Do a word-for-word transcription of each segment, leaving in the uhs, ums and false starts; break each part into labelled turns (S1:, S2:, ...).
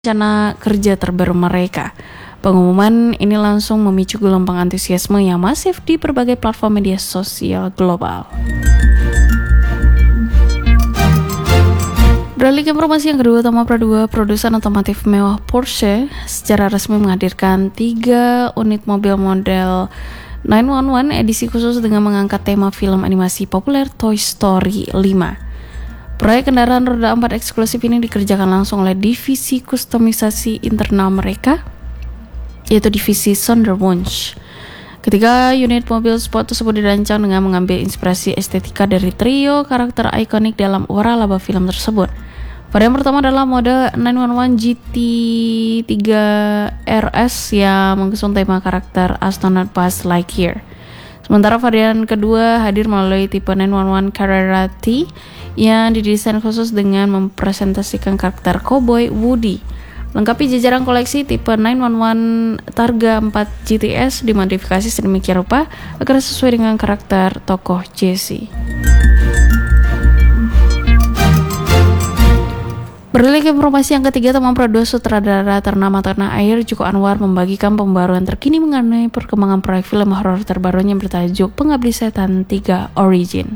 S1: rencana kerja terbaru mereka. Pengumuman ini langsung memicu gelombang antusiasme yang masif di berbagai platform media sosial global. Beralih ke informasi yang kedua, Tama Pradua, produsen otomotif mewah Porsche, secara resmi menghadirkan tiga unit mobil model sembilan satu satu edisi khusus dengan mengangkat tema film animasi populer Toy Story lima. Proyek kendaraan roda empat eksklusif ini dikerjakan langsung oleh divisi kustomisasi internal mereka, yaitu divisi Sonderwunsch. Ketiga unit mobil sport tersebut dirancang dengan mengambil inspirasi estetika dari trio karakter ikonik dalam waralaba film tersebut. Pada yang pertama adalah model sembilan satu satu G T tiga R S yang mengusung tema karakter astronaut Buzz Lightyear. Sementara varian kedua hadir melalui tipe sembilan satu satu Carrera T yang didesain khusus dengan mempresentasikan karakter cowboy Woody. Lengkapi jajaran koleksi tipe sembilan satu satu Targa empat G T S dimodifikasi sedemikian rupa agar sesuai dengan karakter tokoh Jessie. Beralih ke informasi yang ketiga, teman produser sutradara ternama tanah air Joko Anwar membagikan pembaruan terkini mengenai perkembangan proyek film horor terbarunya bertajuk Pengabdi Setan tiga Origin.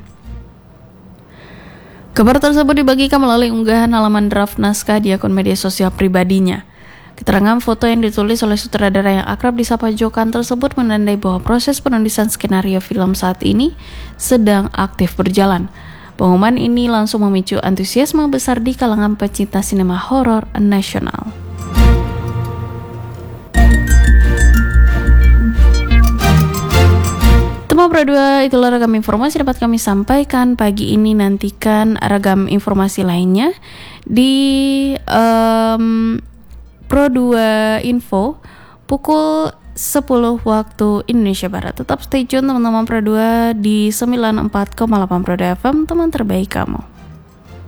S1: Kabar tersebut dibagikan melalui unggahan halaman draft naskah di akun media sosial pribadinya. Keterangan foto yang ditulis oleh sutradara yang akrab disapa Jokan tersebut menandai bahwa proses penulisan skenario film saat ini sedang aktif berjalan. Pengumuman ini langsung memicu antusiasme besar di kalangan pecinta sinema horor nasional. Teman Pradua, itulah ragam informasi dapat kami sampaikan pagi ini. Nantikan ragam informasi lainnya di um, Pro dua Info pukul sepuluh waktu Indonesia Barat. Tetap stay tune teman-teman Pro dua di sembilan puluh empat koma delapan Pro dua F M, teman terbaik kamu.